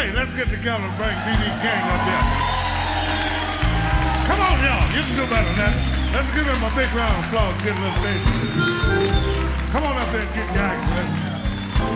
Hey, let's get together and bring B.B. King up here. Come on, y'all. You can do better than that. Let's give him a big round of applause. Get a little bass. Come on up there and get your